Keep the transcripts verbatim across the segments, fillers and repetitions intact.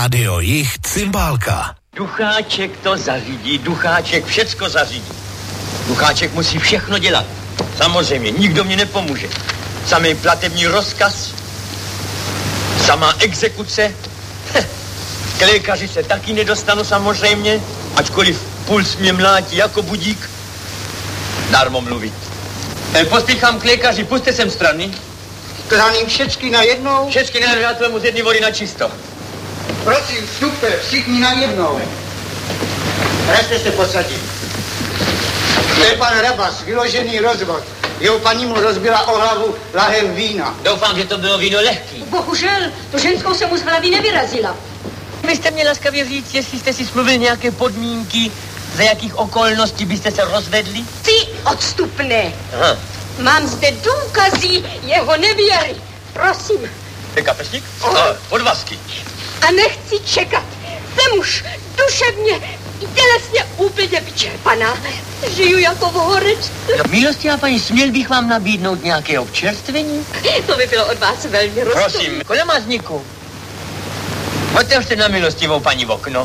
Rádio Jich Cymbálka. Ducháček to zařídí, Ducháček všecko zařídí. Ducháček musí všechno dělat. Samozřejmě, nikdo mi nepomůže. Samý platební rozkaz, samá exekuce. K lékaři se taky nedostanu samozřejmě, ačkoliv puls mě mlátí jako budík. Darmo mluvit. E, pospíchám k lékaři, puste sem strany. Straním všecky najednou? Všecky najednou, já tomu z jedné vody na čisto. Prosím, vstupte, všichni najednou. Raste se posadit. To je pan Rabas, vyložený rozvod. Jeho paní mu rozbila o hlavu lahem vína. Doufám, že to bylo víno lehký. Bohužel, to ženskou se mu z hlavy nevyrazila. Vy jste mě laskavě říct, jestli jste si smluvili nějaké podmínky, za jakých okolností byste se rozvedli? Ty odstupné. Aha. Mám zde důkazy jeho nevěry. Prosím. Je kapesník? Oh. No, podvazky. A nechci čekat. Jsem už duševně i tělesně úplně vyčerpaná. Žiju jako v horečce. No, milostivá paní, směl bych vám nabídnout nějaké občerstvení? To by bylo od vás velmi rozumné. Prosím, kolemazníku. Otevřte na milostivou paní v okno.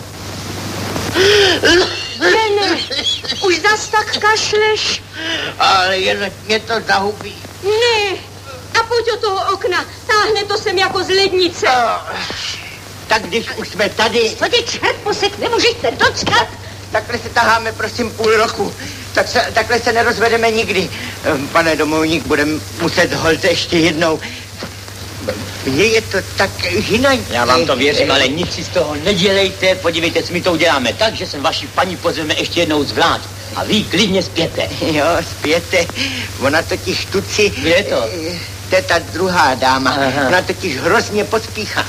Ne, ne, už zas tak kašleš. Ale jen mě to zahubí. Ne, a pojď od toho okna, táhne to sem jako z lednice. Oh, tak když už jsme tady... Co tě čert posek, nemůžete dočkat? Takhle se taháme, prosím, půl roku. Tak se, takhle se nerozvedeme nikdy. Pane domovník, budeme muset holt ještě jednou. Mně je to tak jinak. Já vám to věřím, ale nic si z toho nedělejte. Podívejte, my to uděláme tak, že sem vaši paní pozveme ještě jednou zvlášť. A vy klidně zpěte. Jo, zpěte. Ona totiž tuci... Kde je to? To je ta druhá dáma. Aha. Ona totiž hrozně pospíchá.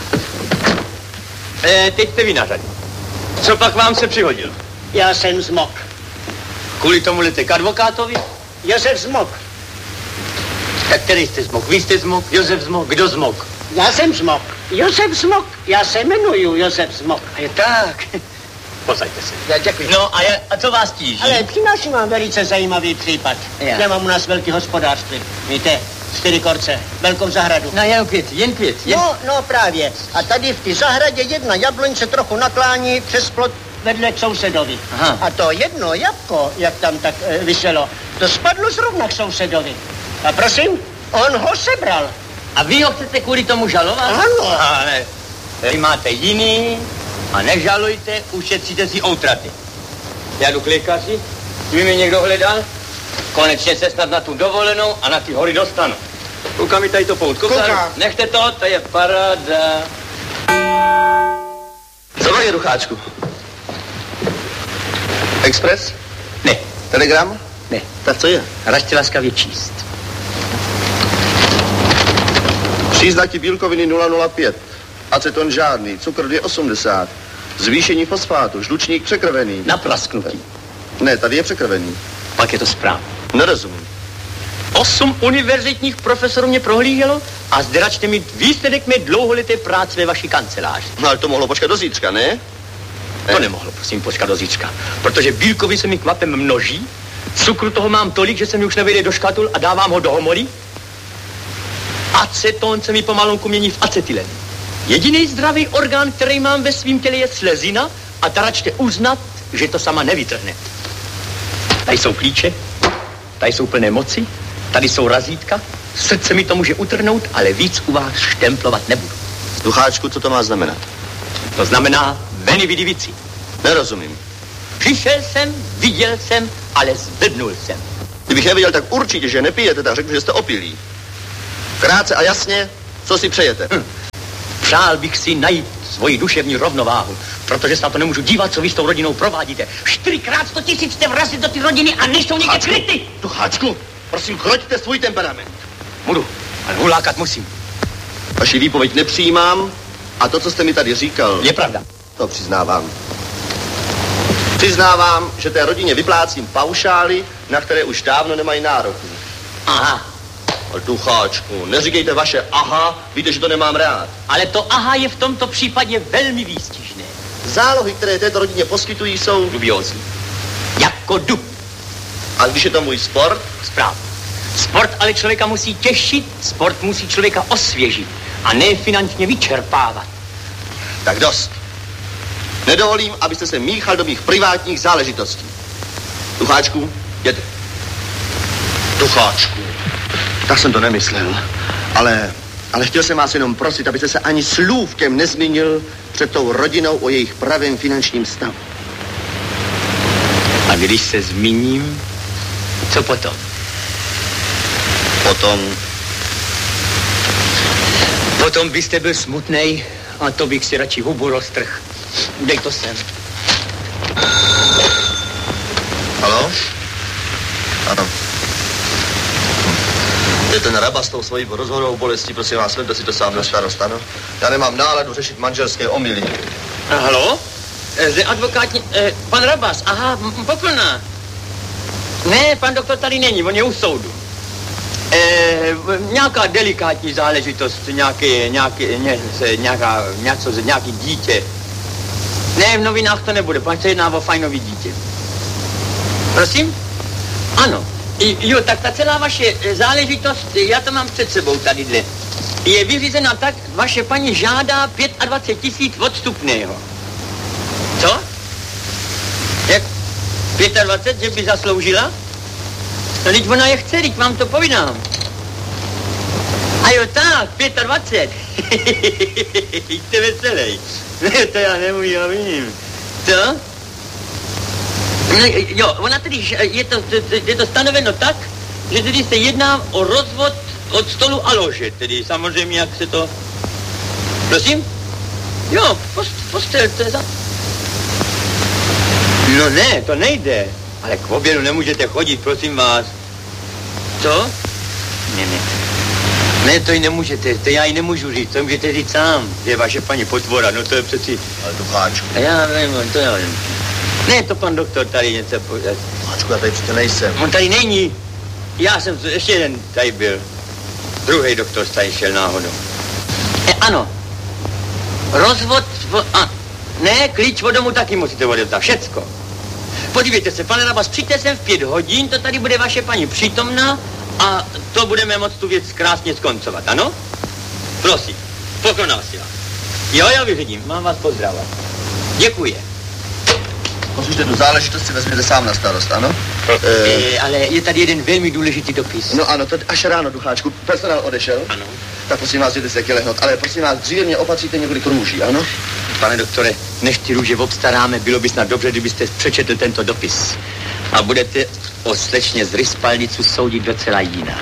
E, teď jste vy na řadě. Co pak vám se přihodil? Já jsem Zmok. Kvůli tomu jdete k advokátovi? Josef Zmok. Tak který jste Zmok? Vy jste Zmok? Josef Zmok? Kdo Zmok? Já jsem Zmok. Josef Zmok. Já se jmenuju Josef Zmok. Je tak. Posaďte se. Já děkuji. No a, je, a co vás tíží? Ale přináším vám velice zajímavý případ. Já. Já mám u nás velký hospodářství. Víte, čtyři korce, velkou zahradu. No jen květ, jen květ. Jen... No, no právě. A tady v té zahradě jedna jabloň se trochu naklání přes plot vedle k sousedovi. Aha. A to jedno jabko, jak tam tak e, vyselo, to spadlo zrovna k sousedovi. A prosím, on ho sebral. A vy ho chcete kvůli tomu žalovat? Ano. Ale vy máte jiný a nežalujte, ušetříte si outraty. Já jdu k lékaři, by mě někdo hledal, konečně se snad na tu dovolenou a na ty hory dostanu. Kouká mi tady to poutko. Nechte to, to je paráda. Co to je, Ducháčku? Express? Ne, Telegram? ne. Tak co je? Račte laskavě číst. Příznaky bílkoviny nula nula pět, aceton žádný, cukr dvě osmdesát, zvýšení fosfátu, žlučník překrvený. Na prasknutí. Ne, tady je překrvený. Pak je to správně. Nerozumím. Osm univerzitních profesorů mě prohlíželo a zde račte mi výsledek mé dlouholeté práce ve vaší kanceláři. No ale to mohlo počkat do zítřka, ne? To ne? nemohlo, prosím, počkat do zítřka, protože bílkovy se mi kvapem množí, cukru toho mám tolik, že se mi už nevejde do škatul a dávám ho do homory. Aceton se mi pomalonku mění v acetylen. Jediný zdravý orgán, který mám ve svém těle, je slezina a ta račte uznat, že to sama nevytrhne. Tady jsou klíče, tady jsou plné moci, tady jsou razítka, srdce mi to může utrhnout, ale víc u vás štemplovat nebudu. Ducháčku, co to má znamenat? To znamená veni vidi vici. Nerozumím. Přišel jsem, viděl jsem, ale zvednul jsem. Kdybych nevěděl, tak určitě, že nepijete, tak řeknu, že jste opilí. Krátce a jasně, co si přejete? Hm. Přál bych si najít svoji duševní rovnováhu, protože se na to nemůžu dívat, co vy s tou rodinou provádíte. Čtyřikrát sto tisíc jste vrazit do ty rodiny a nejsou někde kryty. Ducháčku, prosím, kroťte svůj temperament. Budu, ale hulákat musím. Vaši výpověď nepřijímám a to, co jste mi tady říkal... Je pravda. To přiznávám. Přiznávám, že té rodině vyplácím paušály, na které už dávno nemají nároku. Aha. Ale Ducháčku, neříkejte vaše aha, víte, že to nemám rád. Ale to aha je v tomto případě velmi výstižné. Zálohy, které této rodině poskytují, jsou... Dubiózní. Jako dub. A když je to můj sport? Správně. Sport ale člověka musí těšit, sport musí člověka osvěžit a ne finančně vyčerpávat. Tak dost. Nedovolím, abyste se míchal do mých privátních záležitostí. Ducháčku, jděte. Ducháčku. Tak jsem to nemyslel, ale, ale chtěl jsem vás jenom prosit, abyste se ani slůvkem nezmínil před tou rodinou o jejich pravém finančním stavu. A když se zmíním, co potom? Potom... Potom byste byl smutnej a to bych si radši hubu roztrh. Dej to sem. Haló? Ano. Je ten Raba s tou svojí rozhodovou bolestí, prosím vás, vemte si to sám na starost, ano? Já nemám náladu řešit manželské omily. Haló? Zde advokátní... Eh, pan Rabas, aha, poplná. Ne, pan doktor tady není, on je u soudu. Eh, nějaká delikátní záležitost, nějaký, nějaký, ně, se, nějaká, něco, nějaký dítě. Ne, v novinách to nebude, pan se jedná o fajnový dítě. Prosím? Ano. I, jo, tak ta celá vaše záležitost, já to mám před sebou tadyhle. Je vyřízena tak, vaše paní žádá dvacet pět tisíc odstupného. Co? Jak? dvacet pět, že by zasloužila? No, teď ona je chce, teď vám to povídám. A jo, tak, dvacet pět. Jste veselej. Ne, to já nemůžu, já vím. Co? No, jo, ona tedy, je to, je to stanoveno tak, že tedy se jedná o rozvod od stolu a lože, tedy samozřejmě, jak se to... Prosím? Jo, post, postel, to je za... No ne, to nejde. Ale k obědu nemůžete chodit, prosím vás. Co? Ne, ne. Ne, to ji nemůžete, to já ji nemůžu říct, to můžete říct sám. Je vaše paní potvora, no to je přeci... Ale Ducháčku. A já vím, to já vím. Ne, to pan doktor tady něco povědět. Ducháčku, já tady přece nejsem. On tady není. Já jsem, ještě jeden tady byl. Druhý doktor tady šel náhodou. E, ano. Rozvod, a, ne, klíč od domu taky musíte odevzdat, všecko. Podívejte se, pane Rabas, přijďte sem v pět hodin, to tady bude vaše paní přítomná a to budeme moct tu věc krásně skoncovat, ano? Prosím, pokonal si vás. Jo, já vyřídím, mám vás pozdravovat. Děkuji. Poslušte, tu záležitost si vezměte sám na starost, ano? E, e, ale je tady jeden velmi důležitý dopis. No ano, to až ráno, Ducháčku. Personál odešel. Ano. Tak prosím vás, jděte se taky lehnout. Ale prosím vás, dříve mě opatříte několik růží, ano? Pane doktore, než ty růže obstaráme, bylo by snad dobře, kdybyste přečetl tento dopis. A budete o slečně z Ryspalnicu soudit docela jinak.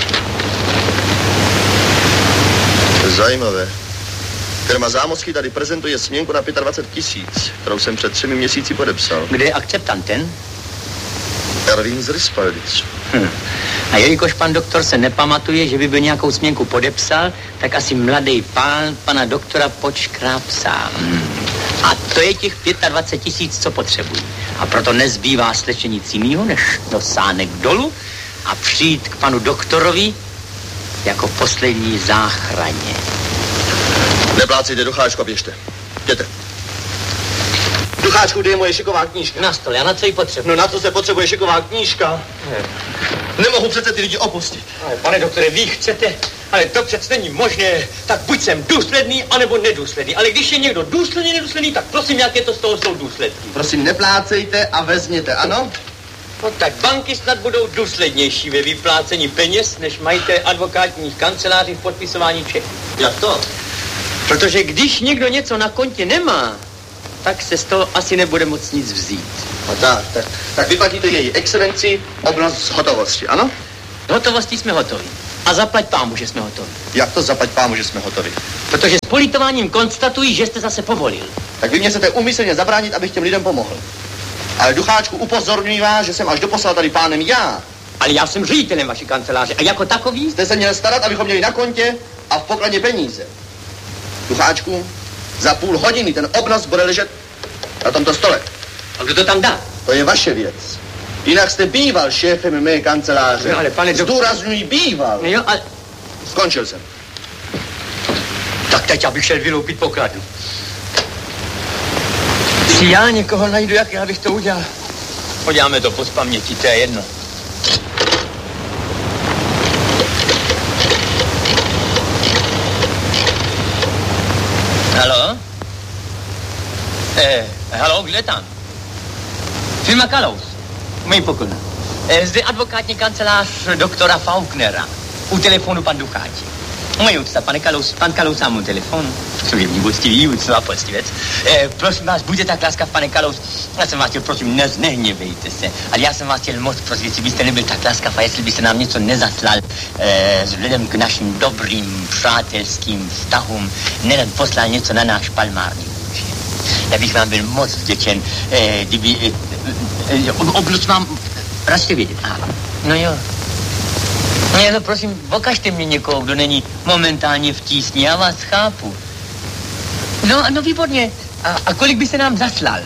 Zajímavé. Firma Zámocký tady prezentuje směnku na dvacet pět tisíc, kterou jsem před třemi měsíci podepsal. Kde je akceptantem? Ervín z Ryspalnic. Hm. A jelikož pan doktor se nepamatuje, že by byl nějakou směnku podepsal, tak asi mladý pán pana doktora počkráp sám. Hm. A to je těch dvacet pět tisíc, co potřebují. A proto nezbývá slečně nic jinýho, než dosáhnek dolů a přijít k panu doktorovi jako poslední záchraně. Neplácejte, Ducháčku, a běžte. Jděte. Ducháčku, kde je moje šiková knížka? Na stole, a na co ji potřebuji? No na co se potřebuje šiková knížka? Ne. Nemohu přece ty lidi opustit. Ale pane doktore, vy chcete, ale to přece není možné. Tak buď jsem důsledný, anebo nedůsledný. Ale když je někdo důsledný, nedůsledný, tak prosím, jaké to z toho jsou důsledky. Prosím, neplácejte a vezměte, ano? No tak banky snad budou důslednější ve vyplácení peněz, než majité advokátních kanceláří v podpisování čeků. Jak to? Protože když někdo něco na kontě nemá, tak se z toho asi nebude moc nic vzít. No tak, tak, tak vyplatíte její excelenci obnos z hotovosti, ano? Z hotovosti jsme hotovi. A zaplať pámu, že jsme hotovi. Jak to zaplať pámu, že jsme hotovi? Protože s politováním konstatují, že jste zase povolil. Tak vy mě chcete úmyslně zabránit, abych těm lidem pomohl. Ale Ducháčku, upozorňuji vás, že jsem až doposlal tady pánem já. Ale já jsem ředitelem vaší kanceláře a jako takový... Jste se měl starat, abychom měli na kontě a v pokladně peníze. Ducháčku, za půl hodiny ten obnos bude ležet na tomto stole. A kdo to tam dá? To je vaše věc. Jinak jste býval šéfem mé kanceláře. No, ale pane do... Zdůrazňuji, býval. No jo, ale... Skončil jsem. Tak teď já bych šel vyloupit pokladu. Si já někoho najdu, jak já bych to udělal. Uděláme to poz paměti, to je jedno. Haló? Eh, Halo, kde tam? Firma Kalous. Můj pokoj. Zde advokátní kancelář doktora Faulknera. U telefonu pan Ducháček. Moje úcta, pane Kalous, pan Kalous má můj telefon. Služební úctivý, úctivá poctivec. E, prosím vás, buďte tak láskav, pane Kalous. Já jsem vás chtěl, prosím, ne, nehněvejte se. Ale já jsem vás chtěl moc prosit, jestli byste nebyl tak láskav a jestli byste nám něco nezaslal e, vzhledem k našim dobrým přátelským vztahům, neden poslal něco na náš palmární účet. Já bych vám byl moc vděčen, e, kdyby... E, e, oblud vám... Radště vědět. Aha. No jo. No já to prosím, pokažte mě někoho, kdo není momentálně v tísni, já vás chápu. No, no výborně. A, a kolik by se nám zaslal?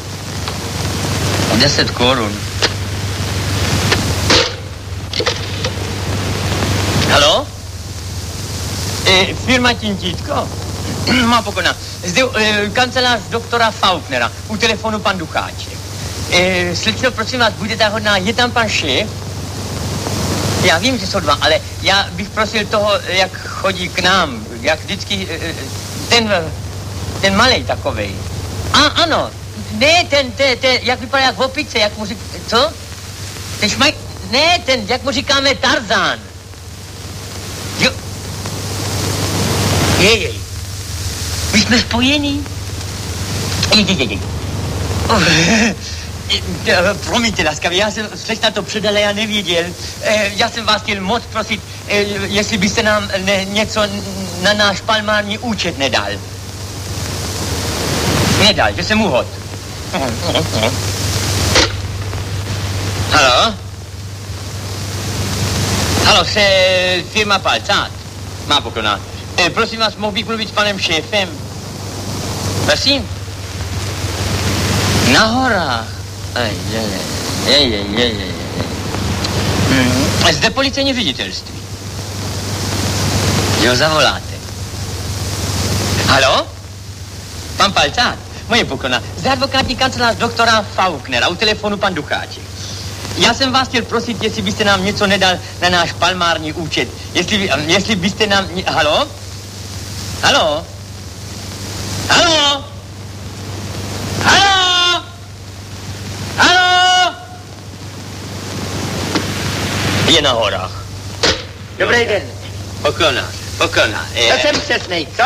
Deset korun. Halo? E, firma Tintítko? Má pokona. Zde e, kancelář doktora Faulknera. U telefonu pan Ducháček. E, slečno, prosím vás, budete hodná, je tam pan šéf? Já vím, že jsou dva, ale já bych prosil toho, jak chodí k nám, jak vždycky, ten, ten malej takovej. A ano, ne, ten, ten, ten, jak vypadá jak opice, jak mu říká, co? Ten šmaj, ne, ten, jak mu říkáme Tarzán. Jo. Jej, jej. My jsme spojení. Jej, jej, jej. Oh. Promiňte, laskavě, já jsem slečna to předala, já nevěděl. E, já jsem vás chtěl moc prosit, e, jestli byste nám ne, něco na náš palmární účet nedal. Nedal, že jsem uhod. Halo? Halo, se firma Palcát. Má poklona. E, prosím vás, mohl bych mluvit s panem šéfem? Prosím? Na horách. Aj, je, je, je, je, je, je. Hmm. Zde policejní ředitelství. Jo, zavoláte. Halo? Pan Palcát? Moje pokona. Zde advokátní kancelář doktora Faulknera. U telefonu pan Ducháček. Já jsem vás chtěl prosit, jestli byste nám něco nedal na náš palmární účet. Jestli, jestli byste nám... Halo? Halo? Halo? Halo? Halo? Je na horách. Dobrý den. Poklona, poklona. To jsem přesnej, co?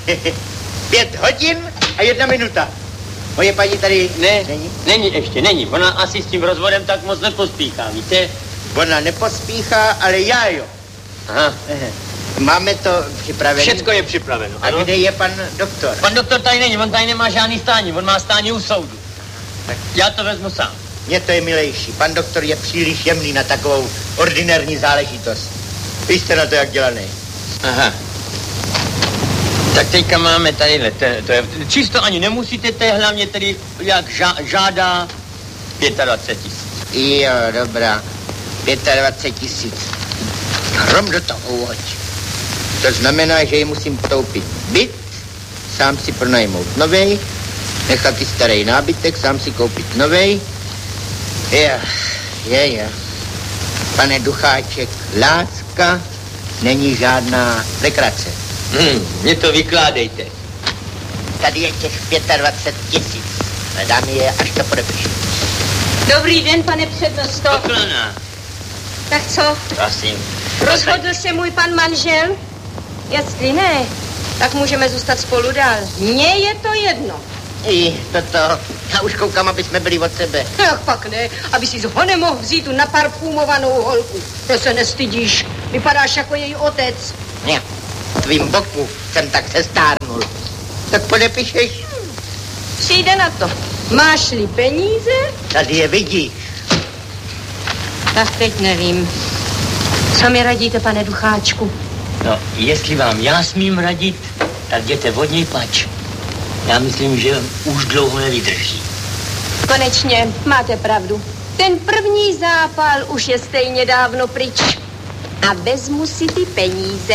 Pět hodin a jedna minuta. Moje paní tady ne, není? Není ještě, není. Ona asi s tím rozvodem tak moc nepospíchá, víte? Ona nepospíchá, ale já jo. Aha. Máme to připravené. Všecko je připraveno. A kde je pan doktor? Pan doktor tady není, on tady nemá žádný stání, on má stání u soudu. Tak já to vezmu sám. Mně to je milejší. Pan doktor je příliš jemný na takovou ordinární záležitost. Vy jste na to jak dělaný. Aha. Tak teďka máme tadyhle, to, to je, čisto ani nemusíte, to je hlavně tedy, jak žá, žádá dvacet pět tisíc. Jo, dobrá. dvacet pět tisíc. Hrom do toho uhoď. To znamená, že ji musím koupit byt, sám si pronajmout novej, nechat i starý nábytek, sám si koupit novej. Je, je, je. Pane Ducháček, láska není žádná legrace. Hmm, mě to vykládejte. Tady je těch dvacet pět tisíc. Dám je, až to podepíšu. Dobrý den, pane přednosto. Poklona. Tak co? Prosím. Rozhodl se můj pan manžel? Jestli ne, tak můžeme zůstat spolu dál. Mně je to jedno. I toto, já už koukám, aby jsme byli od sebe. Jak pak ne, aby si ho nemohl vzít tu naparfumovanou holku. To se nestydíš, vypadáš jako její otec. Ne, tvým boku jsem tak se stárnul. Tak podepišeš? Hmm. Přijde na to. Máš-li peníze? Tady je vidíš. Tak teď nevím. Co mi radíte, pane Ducháčku? No, jestli vám já smím radit, tak jděte od něj pač. Já myslím, že už dlouho nevydrží. Konečně, máte pravdu. Ten první zápal už je stejně dávno pryč. A vezmu si ty peníze.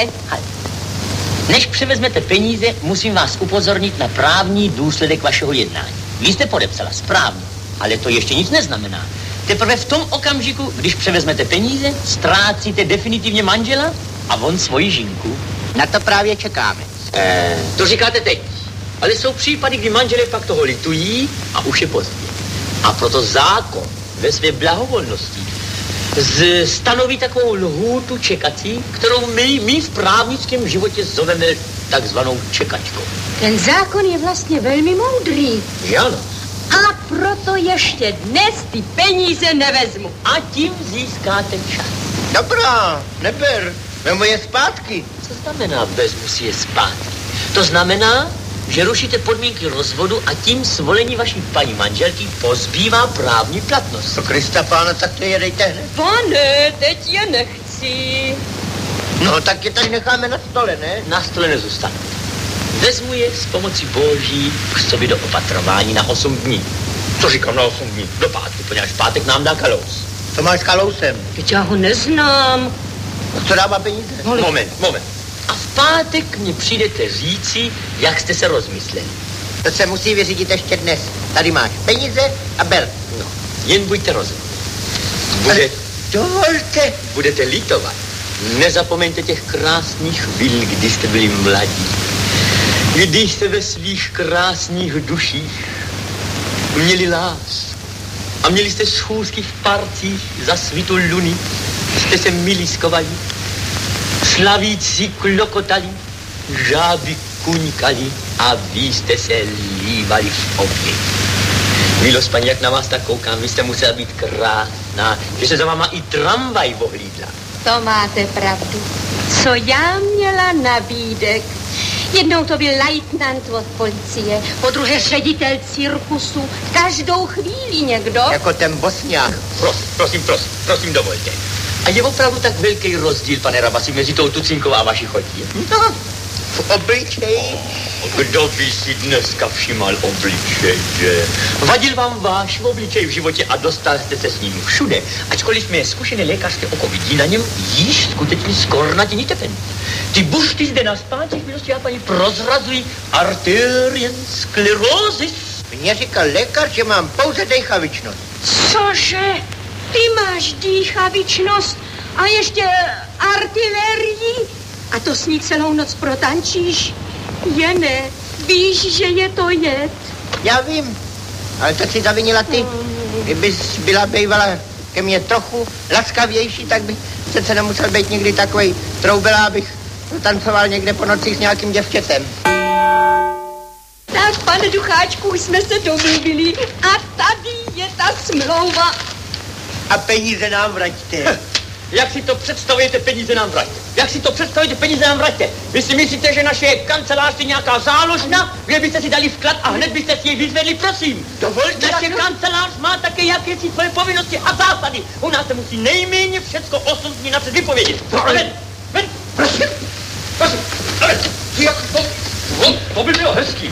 Než převezmete peníze, musím vás upozornit na právní důsledek vašeho jednání. Vy jste podepsala správně, ale to ještě nic neznamená. Teprve v tom okamžiku, když převezmete peníze, ztrácíte definitivně manžela a on svoji žinku. Na to právě čekáme. Eh, to říkáte teď. Ale jsou případy, kdy manželé pak toho litují a už je pozdě. A proto zákon ve své blahovolnosti z, stanoví takovou lhůtu čekací, kterou my, my v právnickém životě zoveme takzvanou čekačkou. Ten zákon je vlastně velmi moudrý. Že ano? A proto ještě dnes ty peníze nevezmu. A tím získáte čas. Dobrá, neber, vemu je zpátky. Co znamená vezmu si je zpátky? To znamená, že rušíte podmínky rozvodu a tím svolení vaší paní manželky pozbývá právní platnost. To Krista pána, tak to jedejte hned. Pane, teď je nechci. No, tak je tady necháme na stole, ne? Na stole nezůstane. Vezmu je s pomocí boží k sobě do opatrování na osm dní. Co říkám na osm dní? Do pátku, poněvadž pátek nám dá kalous. Co máš s kalousem? Teď já ho neznám. Co dává peníze? No, moment, moment. A v pátek mě přijdete říci, jak jste se rozmysleli. To se musí vyřídit ještě dnes. Tady máš peníze a ber. No, jen buďte rozumní. Bude, Dovolte. budete litovat. Nezapomeňte těch krásných chvíl, kdy jste byli mladí. Když jste ve svých krásných duších měli lásku a měli jste schůzky v parcích za svitu luny, jste se miliskovali, slavíci klokotali, žáby kuňkali a vy jste se lívali v oběti. Milost, paní, jak na vás tak koukám, vy jste musela být krásná, že se za váma i tramvaj ohlídla. To máte pravdu. Co já měla nabídek? Jednou to byl lejtnant od policie, po druhé ředitel cirkusu. Každou chvíli někdo. Jako ten bosňák. Prosím, prosím, prosím, prosím, dovolte. A je opravdu tak velký rozdíl, pane Rabasi, mezi tou Tucinkovou a vaší chodí? No, v obličeji. Kdo by si dneska všímal obličeje? Vadil vám váš obličej v životě a dostal jste se s ním všude. Ačkoliv mé zkušené lékařské oko vidí na něm již skutečně skornatěný tepen. Ty bušty zde na spáčích milosti a paní prozrazují arterien sklerózis. Mně říkal lékař, že mám pouze dejchavičnost. Cože? Ty máš dýchavičnost a ještě artilerii? A to s ní celou noc protančíš? Jene, víš, že je to jed? Já vím, ale to si zavinila ty. Kdybys byla bývala ke mně trochu laskavější, tak bych přece nemusel být někdy takovej troubela, abych tancoval někde po nocích s nějakým děvčetem. Tak, pane Ducháčku, už jsme se domluvili a tady je ta smlouva. A peníze nám vraťte. Jak si to představujete, peníze nám vraťte? Jak si to představujete, peníze nám vraťte? Vy si myslíte, že naše kancelář je nějaká záložna, kde byste si dali vklad a hned byste si jej vyzvedli, prosím? Dovolte, naše jak... kancelář má také jakési svoje povinnosti a zásady. U nás se musí nejméně všecko osm dní napřed vypovědět. Ven, ven, prosím, prosím, ven. Jak to, to, to by bylo hezký.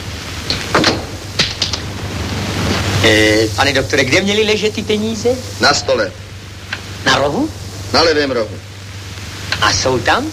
E, pane doktore, kde měly ležet ty peníze? Na stole. Na rohu? Na levém rohu. A jsou tam?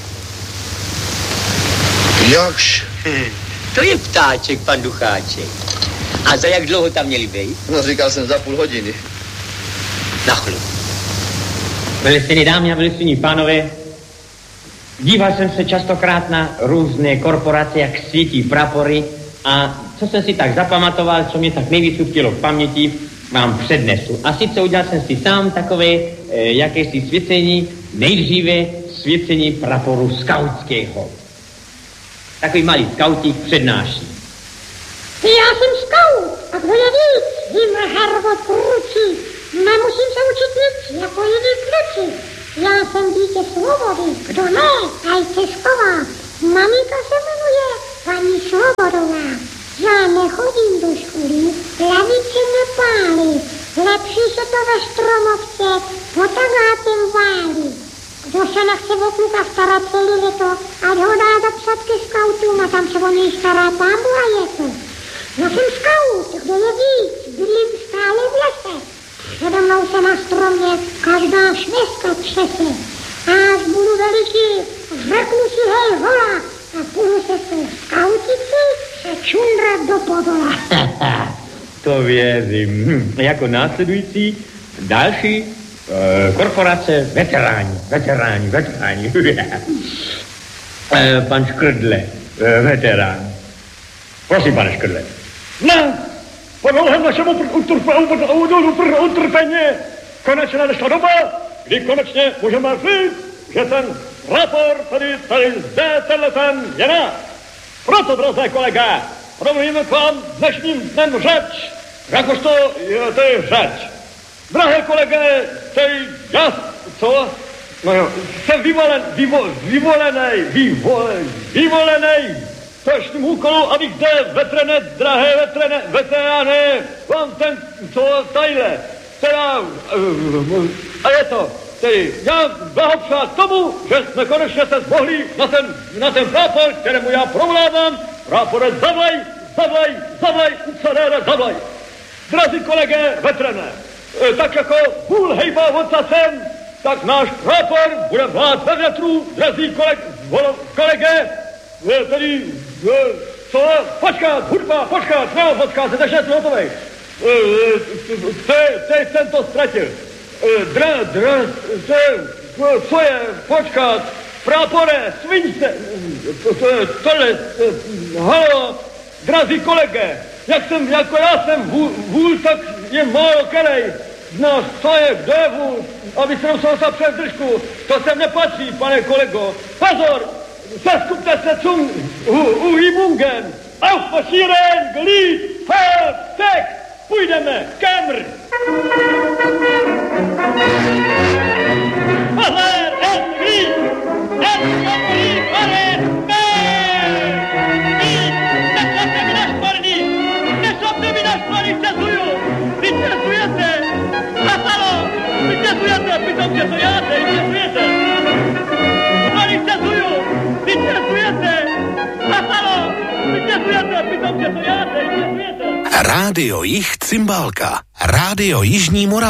Jakž? Hm, to je ptáček, pan Ducháček. A za jak dlouho tam měli být? No, říkal jsem za půl hodiny. Na chlup. Milostní dámy a milostní pánové, díval jsem se častokrát na různé korporace, jak svítí prapory a co jsem si tak zapamatoval, co mě tak nejvíc utkvělo v paměti, vám přednesu. A sice udělal jsem si sám takové e, jakési svěcení, nejdříve svěcení praporu skautského. Takový malý skautík přednáší. Já jsem skaut a kdo je víc, jim harvot ručí. Nemusím se učit nic, jako jiní kluci. Já jsem dítě svobody, kdo ne, ať se schová. Maminka se jmenuje paní Svobodová. Já nechodím do školy, lavice nepálí. Lepší se to ve stromovce, potagátem válí. Kdo se nechce o kluka starat celý leto, ať ho dá zapsat ke skautům a tam se o něj stará tábla je to. Já jsem skaut, kdo je víc, bydlím stále v lese. Přede mnou se na stromě každá švestka třese. A až budu veliký, řeknu si hej hola a půjdu se s tou skautici se čundrat do podola. To věřím. Hm. Jako následující další e, korporace veteráni, veteráni, veteráni. e, pan Škrdle, e, veterán. Prosím, pane Škrle. Ne, po dlouhém našemu utrpení konečně nadešla doba, kdy konečně můžeme říct, že ten rapor tady, tady zde, tenhle ten je náš. Proto, drazé kolega, promluvíme k vám dnešním dnem řeč, jakožto je to je řeč. Drahé kolege, tej, já, co? No jo, jsem vyvolen, vyvo, vyvolenej, vyvolen, vyvolenej strašným úkolu, abych zde veterane, drahé veterane, veterány, vám ten, co, tajle, teda, a je to, tedy, já blahopřát tomu, že jsme konečně se zmohli na ten, na ten prápor, kterému já provládám, prápore zavlaj, zavlaj, zavlaj, ucadére, zavlaj. Drazí kolege, veterane, tak jako hůl hejbá odcacem, tak náš prápor bude vlád ve větru, drazí koleg, kolege, tedy, co, počkat, hudba, počkat, no, počkat, se ještě hotovej. Teď jsem to ztratil. Dra, dra, co je, počkat, prápore, sviňte, tohle, halo, drazí kolege, jak jsem, jako já jsem vůl, vůl tak je málo kelej. No, co je, kdo je vůl, aby se nosal sa přes držku, to sem nepatří, pane kolego. Pozor, seskupte se cum uhybungen, aufmarschieren, glid, halt, tek, půjdeme, kemr. Pozor, en, glid, en, glid, glid, neslapte mi na šparny, neslapte mi na šparny, cezuju, vycezujete. Hasalo, vycezujete, pitomče, co játe, vycezujete. Oni cezuju, vycezujete. Hasalo, vycezujete, pitomče, co játe, vycezujete. Rádio Jih Cymbálka. Rádio Jižní Morava.